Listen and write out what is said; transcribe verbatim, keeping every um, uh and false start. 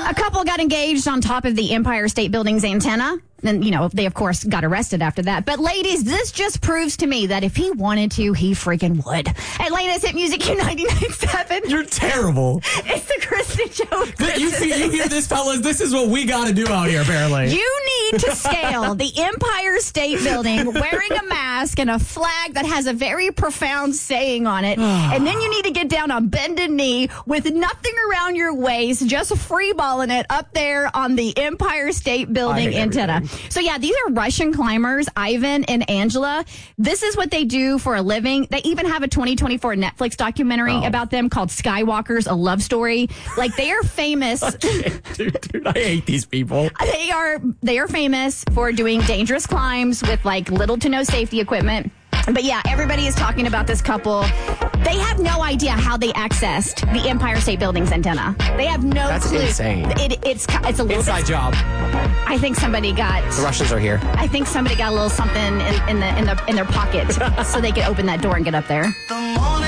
A couple got engaged on top of the Empire State Building's antenna. And, you know, they, of course, got arrested after that. But, ladies, this just proves to me that if he wanted to, he freaking would. Atlanta's Hit Music Q ninety-nine point seven. You're terrible. It's the Kristen Show. You, you hear this, fellas? This is what we got to do out here, apparently. You need to scale the Empire State Building wearing a mask and a flag that has a very profound saying on it. And then you need to get down on bended knee with nothing around your waist, just freeballing it up there on the Empire State Building antenna. Everything. So, yeah, these are Russian climbers, Ivan and Angela. This is what they do for a living. They even have a twenty twenty-four Netflix documentary oh. about them called Skywalkers, a love story. Like, they are famous. dude, dude, I hate these people. They are, they are famous for doing dangerous climbs with, like, little to no safety equipment. But, yeah, everybody is talking about this couple. They have no idea how they accessed the Empire State Building's antenna. They have no That's clue. That's insane. It, it's, it's a little Inside bit, job. I think somebody got... The Russians are here. I think somebody got a little something in, in, the, in, the, in their pocket so they could open that door and get up there. The